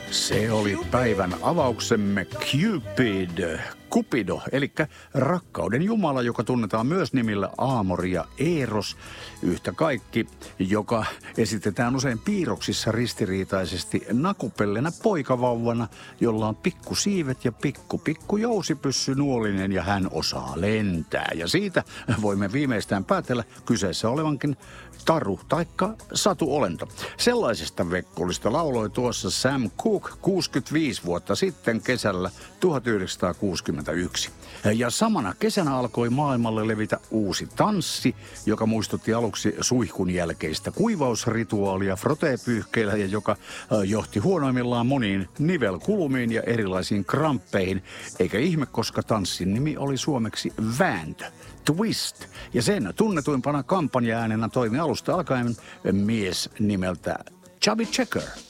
Se oli päivän avauksemme Cupid, Cupido, eli rakkauden jumala, joka tunnetaan myös nimillä Aamori ja Eros. Yhtä kaikki, joka esitetään usein piirroksissa ristiriitaisesti nakupellena poikavauvana, jolla on pikkusiivet ja pikku jousipyssy nuolinen ja hän osaa lentää. Ja siitä voimme viimeistään päätellä kyseessä olevankin taru taikka satuolento. Sellaisesta vekkulista lauloi tuossa Sam Cooke 65 vuotta sitten kesällä 1961. Ja samana kesänä alkoi maailmalle levitä uusi tanssi, joka muistutti aluksi suihkun jälkeistä kuivausrituaalia froteepyyhkeillä ja joka johti huonoimmillaan moniin nivelkulumiin ja erilaisiin kramppeihin. Eikä ihme, koska tanssin nimi oli suomeksi vääntö. Twist. Ja sen tunnetuimpana kampanja-äänenä toimi alusta alkaen mies nimeltä Chubby Checker.